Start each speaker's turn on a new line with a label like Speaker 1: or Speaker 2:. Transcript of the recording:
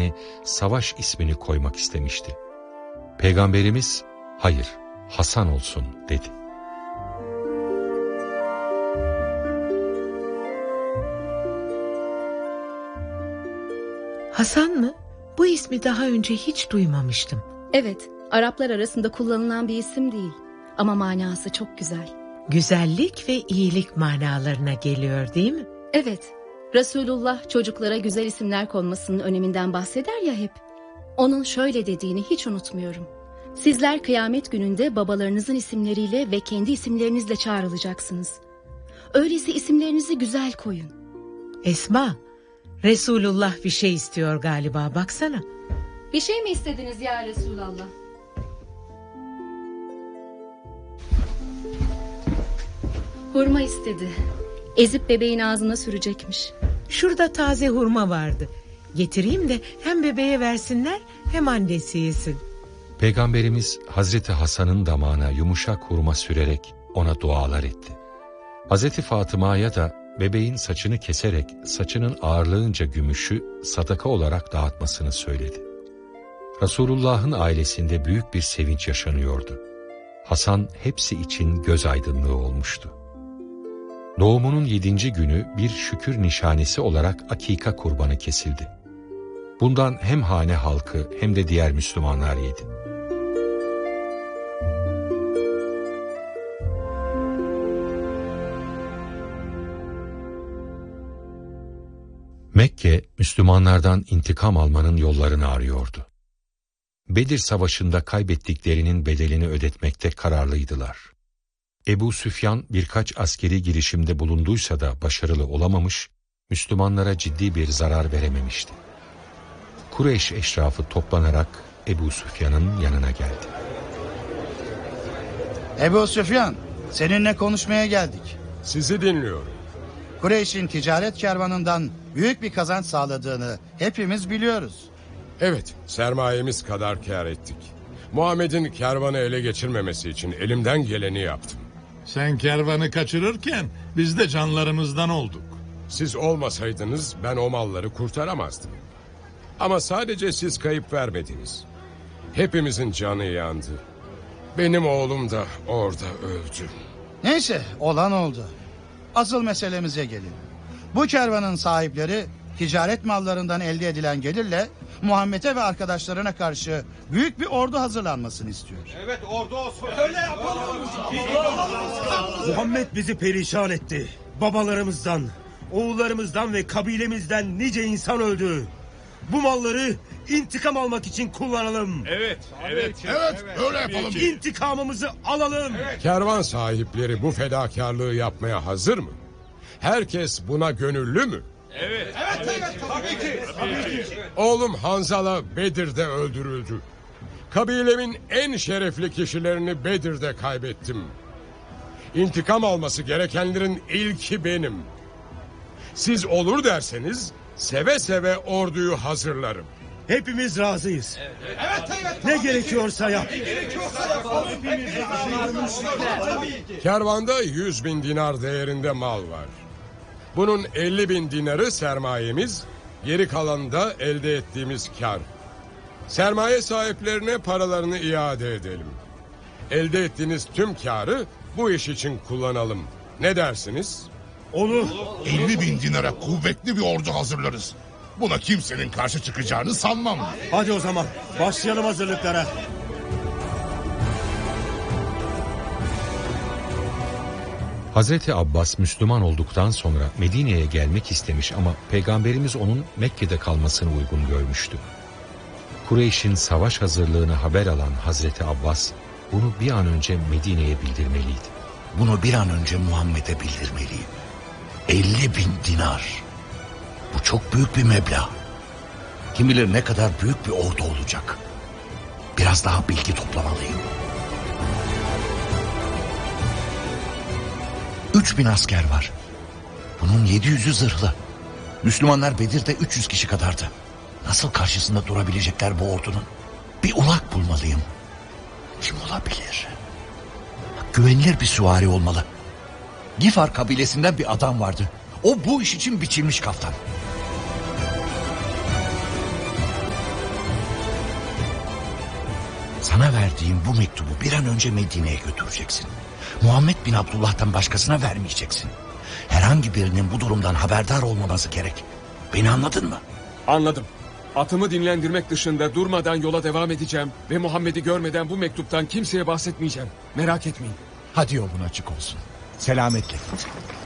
Speaker 1: yani savaş ismini koymak istemişti. Peygamberimiz hayır Hasan olsun dedi.
Speaker 2: Hasan mı? Bu ismi daha önce hiç duymamıştım.
Speaker 3: Evet, Araplar arasında kullanılan bir isim değil. Ama manası çok güzel.
Speaker 2: Güzellik ve iyilik manalarına geliyor değil mi?
Speaker 3: Evet, Resulullah çocuklara güzel isimler konmasının öneminden bahseder ya hep. Onun şöyle dediğini hiç unutmuyorum. Sizler kıyamet gününde babalarınızın isimleriyle ve kendi isimlerinizle çağrılacaksınız. Öyleyse isimlerinizi güzel koyun.
Speaker 2: Esma, Resulullah bir şey istiyor galiba, baksana.
Speaker 3: Bir şey mi istediniz ya Resulallah? Hurma istedi. Ezip bebeğin ağzına sürecekmiş.
Speaker 2: Şurada taze hurma vardı. Getireyim de hem bebeğe versinler hem annesi yesin.
Speaker 1: Peygamberimiz Hazreti Hasan'ın damağına yumuşak hurma sürerek ona dualar etti. Hazreti Fatıma'ya da bebeğin saçını keserek saçının ağırlığınca gümüşü sadaka olarak dağıtmasını söyledi. Resulullah'ın ailesinde büyük bir sevinç yaşanıyordu. Hasan hepsi için göz aydınlığı olmuştu. Doğumunun 7. günü bir şükür nişanesi olarak akika kurbanı kesildi. Bundan hem hane halkı hem de diğer Müslümanlar yedi. Mekke, Müslümanlardan intikam almanın yollarını arıyordu. Bedir Savaşı'nda kaybettiklerinin bedelini ödetmekte kararlıydılar. Ebu Süfyan birkaç askeri girişimde bulunduysa da başarılı olamamış, Müslümanlara ciddi bir zarar verememişti. Kureyş eşrafı toplanarak Ebu Süfyan'ın yanına geldi.
Speaker 4: Ebu Süfyan, seninle konuşmaya geldik.
Speaker 5: Sizi dinliyorum.
Speaker 4: Kureyş'in ticaret kervanından büyük bir kazanç sağladığını hepimiz biliyoruz.
Speaker 5: Evet, sermayemiz kadar kâr ettik. Muhammed'in kervanı ele geçirmemesi için elimden geleni yaptım.
Speaker 6: Sen kervanı kaçırırken biz de canlarımızdan olduk.
Speaker 5: Siz olmasaydınız ben o malları kurtaramazdım. Ama sadece siz kayıp vermediniz. Hepimizin canı yandı. Benim oğlum da orada öldü.
Speaker 4: Neyse, olan oldu. Asıl meselemize gelin. Bu kervanın sahipleri ticaret mallarından elde edilen gelirle Muhammed'e ve arkadaşlarına karşı büyük bir ordu hazırlanmasını istiyor.
Speaker 7: Evet, ordu olsun. Öyle yapalım.
Speaker 8: Muhammed bizi perişan etti. Babalarımızdan, oğullarımızdan ve kabilemizden nice insan öldü. Bu malları intikam almak için kullanalım.
Speaker 7: Evet,
Speaker 8: öyle yapalım. İntikamımızı alalım. Evet.
Speaker 5: Kervan sahipleri bu fedakarlığı yapmaya hazır mı? Herkes buna gönüllü mü?
Speaker 7: Evet, tabii ki.
Speaker 5: Oğlum Hanzala Bedir'de öldürüldü. Kabilemin en şerefli kişilerini Bedir'de kaybettim. İntikam alması gerekenlerin ilki benim. Siz olur derseniz seve seve orduyu hazırlarım.
Speaker 8: Hepimiz razıyız. Evet. Ne gerekiyorsa yap.
Speaker 5: Kervanda 100.000 dinar değerinde mal var. Bunun 50.000 dinarı sermayemiz, geri kalanı da elde ettiğimiz kar. Sermaye sahiplerine paralarını iade edelim. Elde ettiğiniz tüm karı bu iş için kullanalım. Ne dersiniz?
Speaker 8: Onu
Speaker 9: 50.000 dinara kuvvetli bir ordu hazırlarız. Buna kimsenin karşı çıkacağını sanmam.
Speaker 8: Hadi o zaman başlayalım hazırlıklara.
Speaker 1: Hazreti Abbas Müslüman olduktan sonra Medine'ye gelmek istemiş ama Peygamberimiz onun Mekke'de kalmasını uygun görmüştü. Kureyş'in savaş hazırlığını haber alan Hazreti Abbas bunu bir an önce Medine'ye bildirmeliydi.
Speaker 10: Bunu bir an önce Muhammed'e bildirmeliyim. 50.000 dinar. Bu çok büyük bir meblağ. Kim bilir ne kadar büyük bir ordu olacak. Biraz daha bilgi toplamalıyım. 3.000 asker var. Bunun 700'ü zırhlı. Müslümanlar Bedir'de 300 kişi kadardı. Nasıl karşısında durabilecekler bu ordunun? Bir ulak bulmalıyım. Kim olabilir? Güvenilir bir süvari olmalı. Gifar kabilesinden bir adam vardı. O bu iş için biçilmiş kaftan. Sana verdiğim bu mektubu bir an önce Medine'ye götüreceksin. Muhammed bin Abdullah'tan başkasına vermeyeceksin. Herhangi birinin bu durumdan haberdar olmaması gerek. Beni anladın mı?
Speaker 11: Anladım. Atımı dinlendirmek dışında durmadan yola devam edeceğim ve Muhammed'i görmeden bu mektuptan kimseye bahsetmeyeceğim. Merak etmeyin.
Speaker 10: Hadi yolun açık olsun. Selametle git.